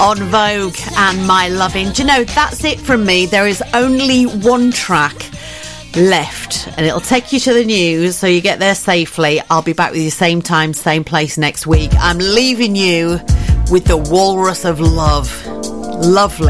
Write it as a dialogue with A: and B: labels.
A: on Vogue and My Lovin'. Do you know, that's it from me. There is only one track left and it'll take you to the news so you get there safely. I'll be back with you same time, same place next week. I'm leaving you with the Walrus of Love. Lovely.